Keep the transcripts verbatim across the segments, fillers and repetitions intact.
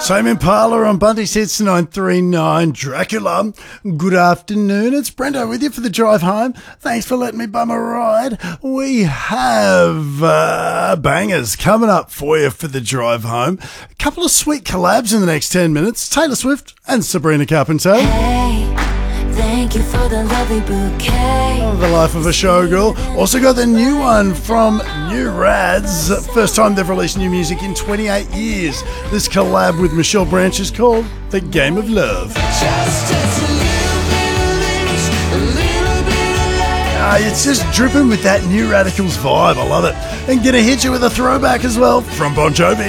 Tame Impala on Bundy's Hits nine three nine. Dracula. Good afternoon. It's Brendo with you for the drive home. Thanks for letting me bum a ride. We have uh, bangers coming up for you for the drive home. A couple of sweet collabs in the next ten minutes. Taylor Swift and Sabrina Carpenter. Hey, thank you for the lovely bouquet. Oh, the life of a showgirl. Also got the new one from New Rads. First time they've released new music in twenty-eight years. This collab with Michelle Branch is called The Game of Love. Just, just a little bit of this, a little bit of that. Ah, it's just dripping with that New Radicals vibe. I love it. And gonna hit you with a throwback as well from Bon Jovi.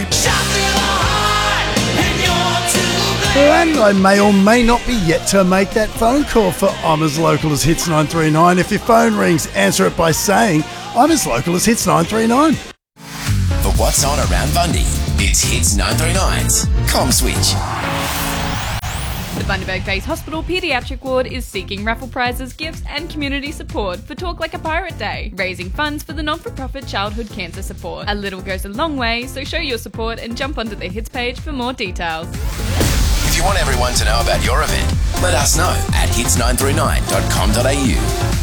And I may or may not be yet to make that phone call for I'm As Local As Hits nine three nine. If your phone rings, answer it by saying I'm As Local As Hits nine three nine. For what's on around Bundy, it's Hits nine three nine's Com Switch. The Bundaberg Base Hospital Paediatric Ward is seeking raffle prizes, gifts and community support for Talk Like a Pirate Day, raising funds for the non-for-profit childhood cancer support. A little goes a long way, so show your support and jump onto the Hits page for more details. If you want everyone to know about your event, let us know at hits nine three nine dot com dot a u.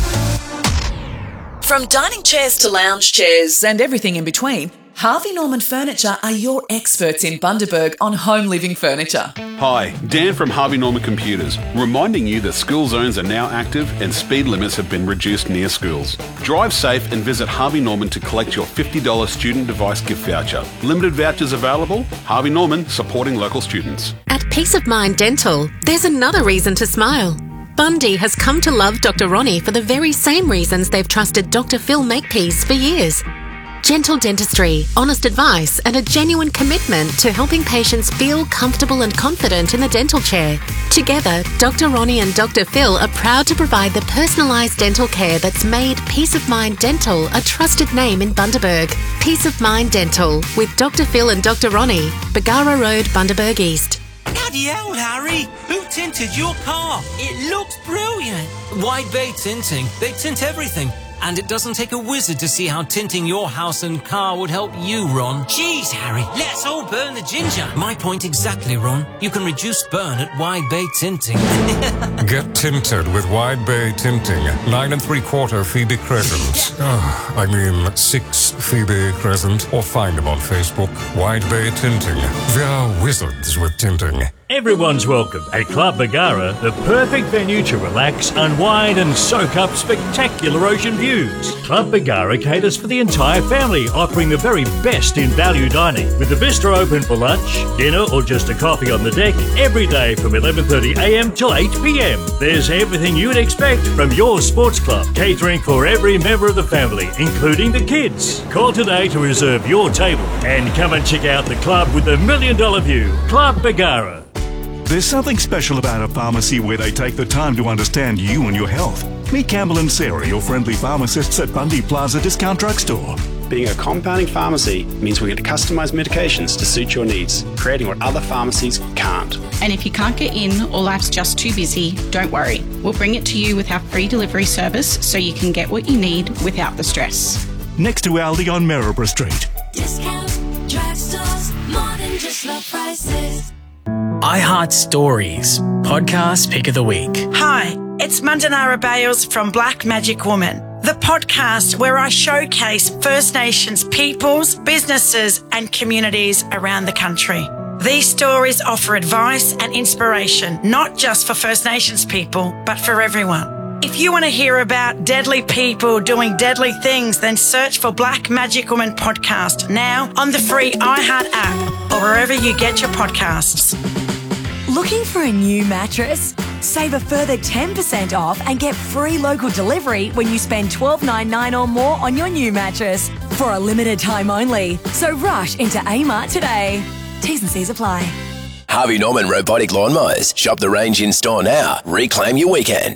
From dining chairs to lounge chairs and everything in between, Harvey Norman Furniture are your experts in Bundaberg on home living furniture. Hi, Dan from Harvey Norman Computers, reminding you that school zones are now active and speed limits have been reduced near schools. Drive safe and visit Harvey Norman to collect your fifty dollars student device gift voucher. Limited vouchers available. Harvey Norman, supporting local students. At Peace of Mind Dental, there's another reason to smile. Bundy has come to love Doctor Ronnie for the very same reasons they've trusted Doctor Phil Makepeace for years. Gentle dentistry, honest advice, and a genuine commitment to helping patients feel comfortable and confident in the dental chair. Together, Doctor Ronnie and Doctor Phil are proud to provide the personalised dental care that's made Peace of Mind Dental a trusted name in Bundaberg. Peace of Mind Dental with Doctor Phil and Doctor Ronnie, Bagara Road, Bundaberg East. Bloody hell, Harry! Who tinted your car? It looks brilliant! Wide Bay Tinting. They tint everything. And it doesn't take a wizard to see how tinting your house and car would help you, Ron. Jeez, Harry, let's all burn the ginger. My point exactly, Ron. You can reduce burn at Wide Bay Tinting. Get tinted with Wide Bay Tinting. Nine and three quarter Phoebe Crescent. Oh, I mean six Phoebe Crescent. Or find them on Facebook. Wide Bay Tinting. They are wizards with tinting. Everyone's welcome at Club Bagara, the perfect venue to relax, unwind and soak up spectacular ocean views. Club Bagara caters for the entire family, offering the very best in value dining, with the bistro open for lunch, dinner or just a coffee on the deck every day from eleven thirty a m till eight p m. There's everything you'd expect from your sports club, catering for every member of the family, including the kids. Call today to reserve your table and come and check out the club with the million dollar view. Club Bagara. There's something special about a pharmacy where they take the time to understand you and your health. Meet Campbell and Sarah, your friendly pharmacists at Bundy Plaza Discount Drugstore. Being a compounding pharmacy means we get customised medications to suit your needs, creating what other pharmacies can't. And if you can't get in or life's just too busy, don't worry. We'll bring it to you with our free delivery service so you can get what you need without the stress. Next to Aldi on Maryborough Street. Discount drugstores, more than just low prices. iHeart Stories, podcast pick of the week. Hi, it's Mandanara Bales from Black Magic Woman, the podcast where I showcase First Nations peoples, businesses and communities around the country. These stories offer advice and inspiration, not just for First Nations people, but for everyone. If you want to hear about deadly people doing deadly things, then search for Black Magic Woman podcast now on the free iHeart app or wherever you get your podcasts. Looking for a new mattress? Save a further ten percent off and get free local delivery when you spend twelve ninety-nine or more on your new mattress for a limited time only. So rush into Amart today. T's and C's apply. Harvey Norman Robotic Lawnmowers. Shop the range in store now. Reclaim your weekend.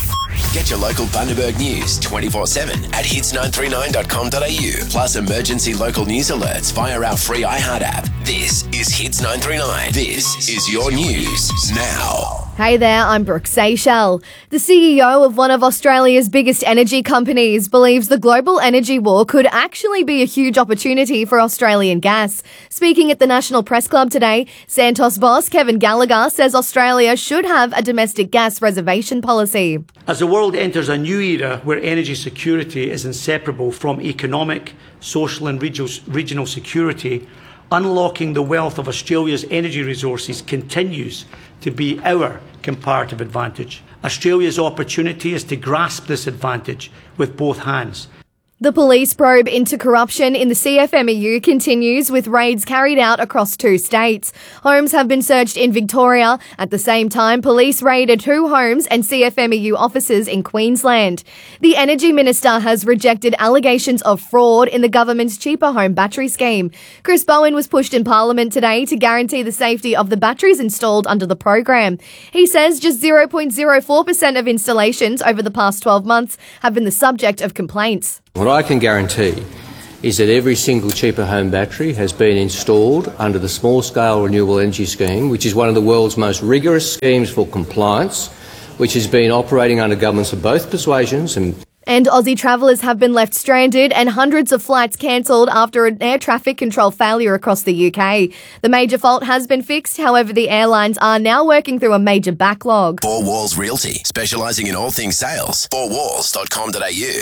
Get your local Bundaberg news twenty-four seven at hits nine three nine dot com dot a u. Plus emergency local news alerts via our free iHeart app. This is Hits nine three nine. This is your news now. Hey there, I'm Brooke Seychelles. The C E O of one of Australia's biggest energy companies believes the global energy war could actually be a huge opportunity for Australian gas. Speaking at the National Press Club today, Santos boss Kevin Gallagher says Australia should have a domestic gas reservation policy. As the world enters a new era where energy security is inseparable from economic, social and regional security, unlocking the wealth of Australia's energy resources continues to be our comparative advantage. Australia's opportunity is to grasp this advantage with both hands. The police probe into corruption in the C F M E U continues with raids carried out across two states. Homes have been searched in Victoria. At the same time, police raided two homes and C F M E U offices in Queensland. The Energy Minister has rejected allegations of fraud in the government's cheaper home battery scheme. Chris Bowen was pushed in Parliament today to guarantee the safety of the batteries installed under the program. He says just zero point zero four percent of installations over the past twelve months have been the subject of complaints. What I can guarantee is that every single cheaper home battery has been installed under the Small Scale Renewable Energy Scheme, which is one of the world's most rigorous schemes for compliance, which has been operating under governments of both persuasions. And And Aussie travellers have been left stranded and hundreds of flights cancelled after an air traffic control failure across the U K. The major fault has been fixed, however the airlines are now working through a major backlog. Four Walls Realty, specialising in all things sales. four walls dot com dot a u.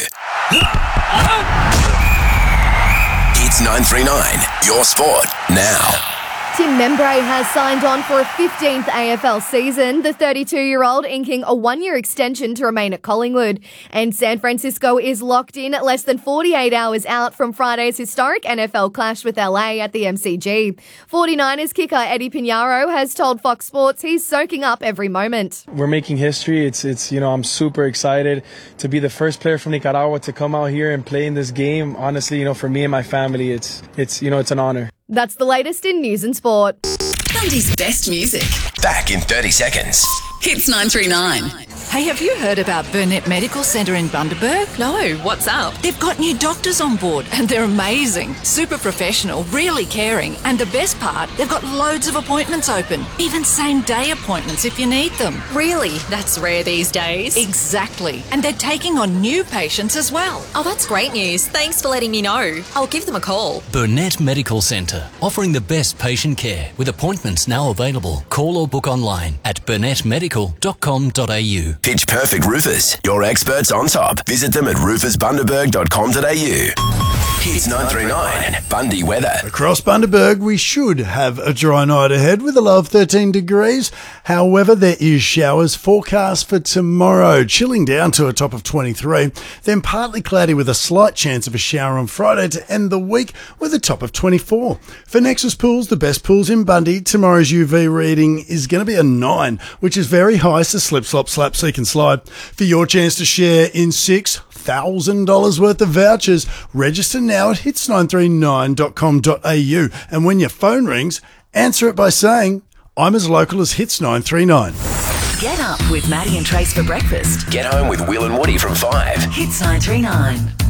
Hits nine three nine, your sport, now. Tim Membray has signed on for a fifteenth A F L season, the thirty-two-year-old inking a one-year extension to remain at Collingwood. And San Francisco is locked in at less than forty-eight hours out from Friday's historic N F L clash with L A at the M C G. forty-niners kicker Eddie Pinheiro has told Fox Sports he's soaking up every moment. We're making history. It's, it's you know, I'm super excited to be the first player from Nicaragua to come out here and play in this game. Honestly, you know, for me and my family, it's, it's you know, it's an honor. That's the latest in news and sport. Bundy's best music. Back in thirty seconds. Hits nine three nine. Hey, have you heard about Burnett Medical Centre in Bundaberg? No, what's up? They've got new doctors on board and they're amazing. Super professional, really caring. And the best part, they've got loads of appointments open. Even same day appointments if you need them. Really? That's rare these days. Exactly. And they're taking on new patients as well. Oh, that's great news. Thanks for letting me know. I'll give them a call. Burnett Medical Centre, offering the best patient care with appointments now available. Call or book online at burnett medical dot com dot a u. Pitch Perfect Roofers, your experts on top. Visit them at roofers bundaberg dot com dot a u. Hits nine three nine, Bundy weather. Across Bundaberg, we should have a dry night ahead with a low of thirteen degrees. However, there is showers forecast for tomorrow, chilling down to a top of twenty-three. Then partly cloudy with a slight chance of a shower on Friday to end the week with a top of twenty-four. For Nexus Pools, the best pools in Bundy, tomorrow's U V reading is going to be a nine, which is very high, so slip, slop, slap, seek and slide. For your chance to share in six thousand dollars worth of vouchers, register now at hits nine three nine dot com dot a u. And when your phone rings, answer it by saying, I'm as local as Hits nine three nine. Get up with Maddie and Trace for breakfast. Get home with Will and Woody from five. Hits nine three nine.